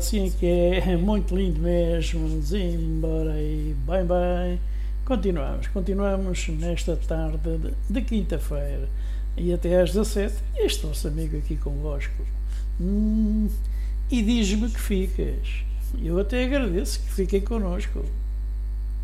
assim é que é muito lindo mesmo. Zimbora e bem bem. Continuamos nesta tarde de quinta-feira e até às 17 este vosso amigo aqui convosco. E diz-me que ficas. Eu até agradeço que fiquem connosco.